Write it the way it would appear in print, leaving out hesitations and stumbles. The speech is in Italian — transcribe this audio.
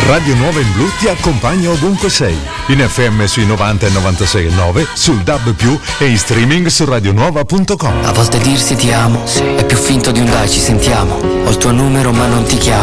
Radio Nuova in Blu ti accompagna ovunque sei. In FM sui 90 e 96,9, sul DAB+, e in streaming su radionuova.com. A volte dirsi ti amo è più finto di un dai ci sentiamo. Ho il tuo numero ma non ti chiamo.